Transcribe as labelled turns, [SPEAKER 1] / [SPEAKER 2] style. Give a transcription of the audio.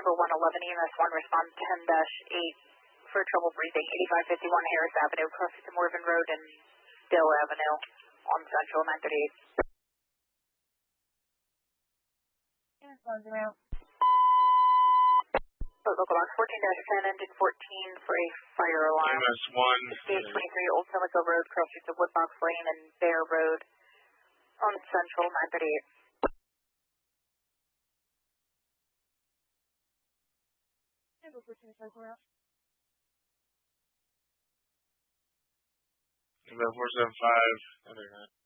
[SPEAKER 1] Chamber 111 EMS 1, respond 10-8 for trouble breathing, 8551 Harris Avenue, crossing to Morgan Road and Dill Avenue on Central 938. Local box 14-10, engine 14 for a fire alarm.
[SPEAKER 2] EMS 1.
[SPEAKER 1] Stage 23, Old Pimlico Road, crossing to Woodbox Lane and Bear Road on Central 938.
[SPEAKER 2] EMS 475,